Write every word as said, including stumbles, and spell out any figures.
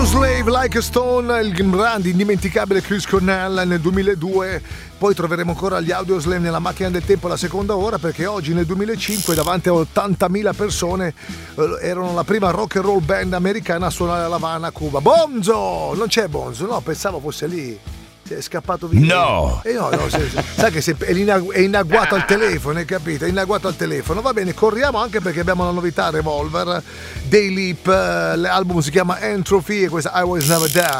Slave Like a Stone, il grande indimenticabile Chris Cornell nel duemiladue. Poi troveremo ancora gli Audioslave nella macchina del tempo la seconda ora, perché oggi nel duemilacinque davanti a ottantamila persone eh, erano la prima rock and roll band americana a suonare a La Habana, Cuba. Bonzo! Non c'è Bonzo, no, pensavo fosse lì. È scappato via. No! Eh no, no, se, se, sai che se, è, in, è in agguato al telefono, hai capito? È in agguato al telefono. Va bene, corriamo anche perché abbiamo una novità, Revolver, Day Leap, uh, l'album si chiama Entropy e questa I Was Never There.